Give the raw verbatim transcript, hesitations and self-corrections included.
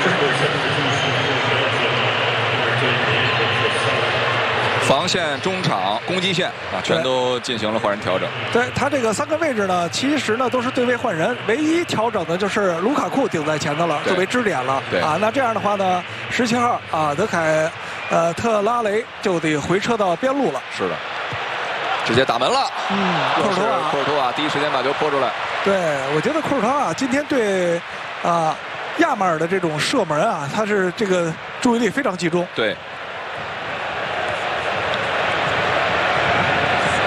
防线、中场、攻击线啊，全都进行了换人调整。 对他这个三个位置呢，其实呢都是对位换人，唯一调整的就是卢卡库顶在前头了，作为支点了。 对啊，那这样的话呢，十七号啊德凯呃特拉雷就得回撤到边路了。 是的，直接打门了。 嗯，库尔图瓦， 库尔图瓦第一时间把球泼出来。 对，我觉得库尔图瓦今天对啊亚马尔的这种射门啊，他是这个注意力非常集中。 对，